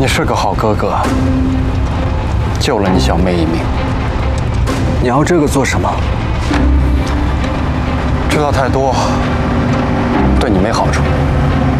你是个好哥哥，救了你小妹一命。 你要这个做什么？ 知道太多，对你没好处。